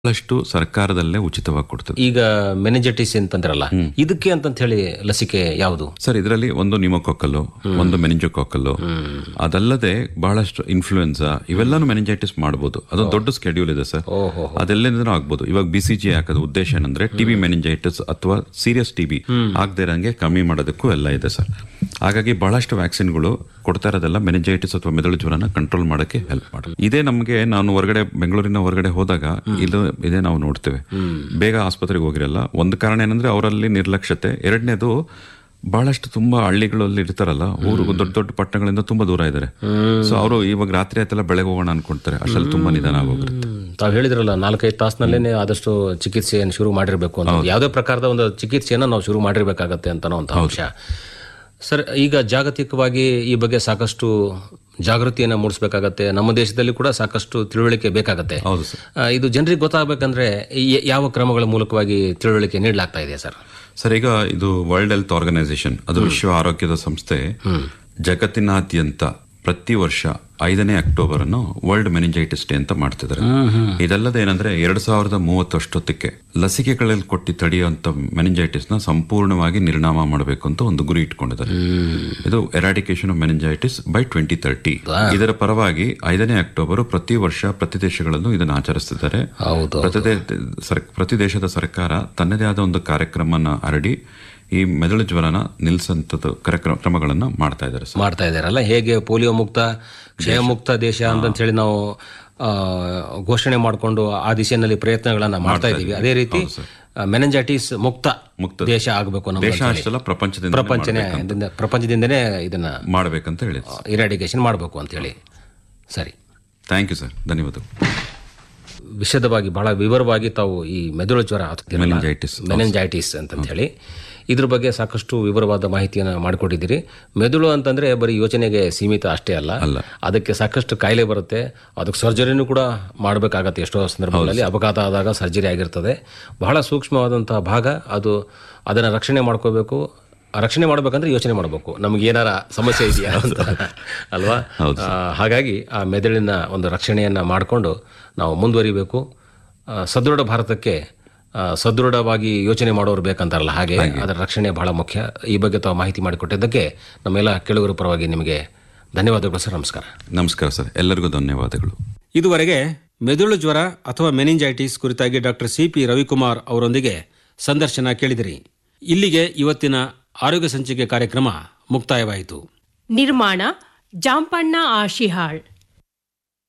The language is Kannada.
ಬಹಳಷ್ಟು ಸರ್ಕಾರದಲ್ಲೇ ಉಚಿತವಾಗಿ ಕೊಡ್ತದೆ. ಈಗ ಮೆನಿಂಜೈಟಿಸ್ ಅಂತಂದ್ರಲ್ಲ, ಇದಕ್ಕೆ ಅಂತಂತ ಹೇಳಿ ಲಸಿಕೆ ಯಾವುದು ಸರ್? ಇದರಲ್ಲಿ ಒಂದು ನ್ಯೂಮೋಕಾಕಲ್ಲು, ಒಂದು ಮೆನಿಂಜೋಕಾಕಲ್ಲು, ಅದಲ್ಲದೆ ಬಹಳಷ್ಟು ಇನ್ಫ್ಲೂಯೆನ್ಸಾ, ಇವೆಲ್ಲಾನು ಮೆನಿಂಜೈಟಿಸ್ ಮಾಡಬಹುದು. ಅದೊಂದು ದೊಡ್ಡ ಸ್ಕೆಡ್ಯೂಲ್ ಇದೆ ಸರ್, ಅದೆಲ್ಲದಿಂದನೂ ಆಗ್ಬೋದು. ಇವಾಗ BCG ಹಾಕೋದು ಉದ್ದೇಶ ಏನಂದ್ರೆ ಟಿಬಿ ಮೆನಿಂಜೈಟಿಸ್ ಅಥವಾ ಸೀರಿಯಸ್ ಟಿಬಿ ಆಗದೆ ಇರಂಗೆ ಕಮ್ಮಿ ಮಾಡೋದಕ್ಕೂ ಎಲ್ಲ ಇದೆ ಸರ್. ಹಾಗಾಗಿ ಬಹಳಷ್ಟು ವ್ಯಾಕ್ಸಿನ್ಗಳು ಕೊಡ್ತಾ ಇರೋದೆಲ್ಲ ಮೆನಿಂಜೈಟಿಸ್ ಅಥವಾ ಮೆದುಳು ಜ್ವರನ ಕಂಟ್ರೋಲ್ ಮಾಡೋಕ್ಕೆ ಹೆಲ್ಪ್ ಮಾಡುತ್ತೆ. ಇದೇ ನಮಗೆ, ನಾನು ಹೊರಗಡೆ ಬೆಂಗಳೂರಿನ ಹೊರಗಡೆ ಹೋದಾಗ ಇದೇ ನಾವು ನೋಡ್ತೇವೆ. ಬೇಗ ಆಸ್ಪತ್ರೆಗೆ ಹೋಗಿರಲ್ಲ. ಒಂದು ಕಾರಣ ಏನಂದ್ರೆ ಅವರಲ್ಲಿ ನಿರ್ಲಕ್ಷ್ಯತೆ, ಎರಡನೇದು ಬಹಳಷ್ಟು ತುಂಬಾ ಹಳ್ಳಿಗಳಲ್ಲಿ ಇರ್ತಾರಲ್ಲ, ಊರು ದೊಡ್ಡ ದೊಡ್ಡ ಪಟ್ಟಣಗಳಿಂದ ತುಂಬಾ ದೂರ ಇದ್ದಾರೆ. ಸೊ ಅವರು ಇವಾಗ ರಾತ್ರಿ ಆಯ್ತಲ್ಲ ಬೆಳಗ್ಗೆ ಹೋಗೋಣ ಅನ್ಕೊಳ್ತಾರೆ, ಅಷ್ಟಲ್ಲಿ ತುಂಬಾ ನಿಧಾನ ಆಗೋಗಿರುತ್ತೆ. ತಾವು ಹೇಳಿದ್ರಲ್ಲ 4-5 ತಾಸಿನಲ್ಲೇನೆ ಆದಷ್ಟು ಚಿಕಿತ್ಸೆಯನ್ನು ಶುರು ಮಾಡಿರ್ಬೇಕು ಅಂತ, ಯಾವುದೇ ಪ್ರಕಾರದ ಒಂದು ಚಿಕಿತ್ಸೆಯನ್ನು ನಾವು ಶುರು ಮಾಡಿರ್ಬೇಕಾಗತ್ತೆ ಅಂತ ಒಂದು ಅಂಶ. ಸರ್, ಈಗ ಜಾಗತಿಕವಾಗಿ ಈ ಬಗ್ಗೆ ಸಾಕಷ್ಟು ಜಾಗೃತಿಯನ್ನು ಮೂಡಿಸಬೇಕಾಗತ್ತೆ. ನಮ್ಮ ದೇಶದಲ್ಲಿ ಕೂಡ ಸಾಕಷ್ಟು ತಿಳುವಳಿಕೆ ಬೇಕಾಗತ್ತೆ. ಹೌದು ಸರ್. ಇದು ಜನರಿಗೆ ಗೊತ್ತಾಗಬೇಕಂದ್ರೆ ಯಾವ ಕ್ರಮಗಳ ಮೂಲಕವಾಗಿ ತಿಳುವಳಿಕೆ ನೀಡಲಾಗ್ತಾ ಇದೆ ಸರ್? ಸರ್, ಈಗ ಇದು ವರ್ಲ್ಡ್ ಹೆಲ್ತ್ ಆರ್ಗನೈಸೇಷನ್, ಅದು ವಿಶ್ವ ಆರೋಗ್ಯದ ಸಂಸ್ಥೆ, ಜಗತ್ತಿನಾದ್ಯಂತ ಪ್ರತಿ ವರ್ಷ 5ನೇ ಅಕ್ಟೋಬರ್ ಅನ್ನು ವರ್ಲ್ಡ್ ಮೆನಿಂಜೈಟಿಸ್ ಡೇ ಅಂತ ಮಾಡ್ತಿದ್ದಾರೆ. ಇದಲ್ಲದೆ ಏನಂದ್ರೆ 2030 ಅಷ್ಟೊತ್ತಿಗೆ ಲಸಿಕೆಗಳಲ್ಲಿ ಕೊಟ್ಟಿ ತಡೆಯುವಂತ ಮೆನಿಂಜೈಟಿಸ್ ನ ಸಂಪೂರ್ಣವಾಗಿ ನಿರ್ನಾಮ ಮಾಡಬೇಕು ಅಂತ ಒಂದು ಗುರಿ ಇಟ್ಕೊಂಡಿದ್ದಾರೆ. ಇದು ಎರಾಡಿಕೇಶನ್ ಆಫ್ ಮೆನಿಂಜೈಟಿಸ್ ಬೈ 2030. ಇದರ ಪರವಾಗಿ 5ನೇ ಅಕ್ಟೋಬರ್ ಪ್ರತಿ ವರ್ಷ ಪ್ರತಿ ದೇಶಗಳಲ್ಲೂ ಇದನ್ನು ಆಚರಿಸ್ತಿದ್ದಾರೆ. ಪ್ರತಿ ದೇಶದ ಸರ್ಕಾರ ತನ್ನದೇ ಆದ ಒಂದು ಕಾರ್ಯಕ್ರಮನ ಹರಡಿ ಈ ಮೆದುಳು ಜ್ವರನ ನಿಲ್ಸಂತದ್ದು ಕ್ರಮಗಳನ್ನ ಮಾಡ್ತಾ ಇದ್ದಾರಲ್ಲ. ಹೇಗೆ ಪೋಲಿಯೋ ಮುಕ್ತ, ಕ್ಷಯ ಮುಕ್ತ ದೇಶ ಅಂತ ಹೇಳಿ ನಾವು ಘೋಷಣೆ ಮಾಡಿಕೊಂಡು ಆ ದಿಶೆಯಲ್ಲಿ ಪ್ರಯತ್ನಗಳನ್ನ ಮಾಡ್ತಾ ಇದ್ದೀವಿ, ಅದೇ ರೀತಿ ಮೆನಿಂಜೈಟಿಸ್ ಮುಕ್ತ ದೇಶ ಆಗಬೇಕು. ನಮ್ಮ ದೇಶ ಅಷ್ಟೆಲ್ಲ ಪ್ರಪಂಚದಿಂದನೇ ಇದನ್ನ ಮಾಡಬೇಕಂತ ಹೇಳಿ, ಇರಾಡಿಕೇಶನ್ ಮಾಡಬೇಕು ಅಂತ ಹೇಳಿ. ಸರಿ, ಥ್ಯಾಂಕ್ ಯು ಸರ್, ಧನ್ಯವಾದಗಳು. ವಿಶದವಾಗಿ ಬಹಳ ವಿವರವಾಗಿ ತಾವು ಈ ಮೆದುಳು ಜ್ವರ ಮೆನಿಂಜೈಟಿಸ್ ಅಂತ ಹೇಳಿ ಇದ್ರ ಬಗ್ಗೆ ಸಾಕಷ್ಟು ವಿವರವಾದ ಮಾಹಿತಿಯನ್ನು ಮಾಡಿಕೊಟ್ಟಿದ್ದೀರಿ. ಮೆದುಳು ಅಂತಂದ್ರೆ ಬರೀ ಯೋಚನೆಗೆ ಸೀಮಿತ ಅಷ್ಟೇ ಅಲ್ಲ, ಅದಕ್ಕೆ ಸಾಕಷ್ಟು ಕಾಯಿಲೆ ಬರುತ್ತೆ. ಅದಕ್ಕೆ ಸರ್ಜರಿನೂ ಕೂಡ ಮಾಡಬೇಕಾಗತ್ತೆ. ಎಷ್ಟೋ ಸಂದರ್ಭಗಳಲ್ಲಿ ಅಪಘಾತ ಆದಾಗ ಸರ್ಜರಿ ಆಗಿರ್ತದೆ. ಬಹಳ ಸೂಕ್ಷ್ಮವಾದಂತಹ ಭಾಗ ಅದು. ಅದನ್ನು ರಕ್ಷಣೆ ಮಾಡ್ಕೋಬೇಕು. ರಕ್ಷಣೆ ಮಾಡಬೇಕಂದ್ರೆ ಯೋಚನೆ ಮಾಡಬೇಕು, ನಮ್ಗೆ ಏನಾರ ಸಮಸ್ಯೆ ಇದೆಯಾ ಅಂತ ಅಲ್ವಾ? ಹಾಗಾಗಿ ಆ ಮೆದುಳಿನ ಒಂದು ರಕ್ಷಣೆಯನ್ನ ಮಾಡಿಕೊಂಡು ನಾವು ಮುಂದುವರಿಬೇಕು. ಸದೃಢ ಭಾರತಕ್ಕೆ ಸದೃಢವಾಗಿ ಯೋಚನೆ ಮಾಡೋರು ಬೇಕಂತಾರಲ್ಲ, ಹಾಗೆ ಅದರ ರಕ್ಷಣೆ ಬಹಳ ಮುಖ್ಯ. ಈ ಬಗ್ಗೆ ತಾವು ಮಾಹಿತಿ ಮಾಡಿಕೊಟ್ಟಿದ್ದಕ್ಕೆ ನಮ್ಮೆಲ್ಲ ಕೇಳುಗರ ಪರವಾಗಿ ನಿಮಗೆ ಧನ್ಯವಾದಗಳು ಸರ್. ನಮಸ್ಕಾರ. ನಮಸ್ಕಾರ ಸರ್, ಎಲ್ಲರಿಗೂ ಧನ್ಯವಾದಗಳು. ಇದುವರೆಗೆ ಮೆದುಳು ಜ್ವರ ಅಥವಾ ಮೆನಿಂಜೈಟಿಸ್ ಕುರಿತಾಗಿ ಡಾಕ್ಟರ್ CP ರವಿಕುಮಾರ್ ಅವರೊಂದಿಗೆ ಸಂದರ್ಶನ ಕೇಳಿದಿರಿ. ಇಲ್ಲಿಗೆ ಇವತ್ತಿನ ಆರೋಗ್ಯ ಸಂಚಿಕೆ ಕಾರ್ಯಕ್ರಮ ಮುಕ್ತಾಯವಾಯಿತು. ನಿರ್ಮಾಣ ಜಾಂಪಣ್ಣ ಆಶಿಹಾಳ್.